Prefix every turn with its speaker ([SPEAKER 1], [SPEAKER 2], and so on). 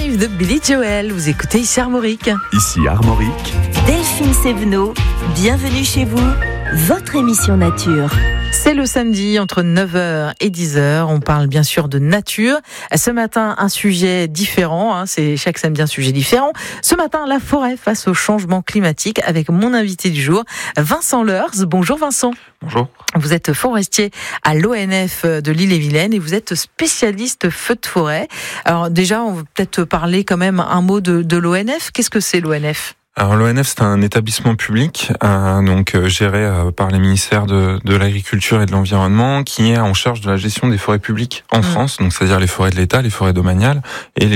[SPEAKER 1] Alive de Billy Joel. Vous écoutez ici Armorique.
[SPEAKER 2] Ici Armorique.
[SPEAKER 3] Delphine Sévenot, bienvenue chez vous, votre émission nature.
[SPEAKER 1] C'est le samedi entre 9h et 10h. On parle bien sûr de nature. Ce matin, un sujet différent. C'est chaque samedi un sujet différent. Ce matin, la forêt face au changement climatique avec mon invité du jour, Vincent Leurs. Bonjour Vincent.
[SPEAKER 4] Bonjour.
[SPEAKER 1] Vous êtes forestier à l'ONF de l'Ille-et-Vilaine et vous êtes spécialiste feux de forêt. Alors déjà, on va peut-être parler quand même un mot de l'ONF. Qu'est-ce que c'est l'ONF ?
[SPEAKER 4] Alors l'ONF, c'est un établissement public géré par les ministères de l'Agriculture et de l'Environnement qui est en charge de la gestion des forêts publiques en France, donc c'est-à-dire les forêts de l'État, les forêts domaniales et les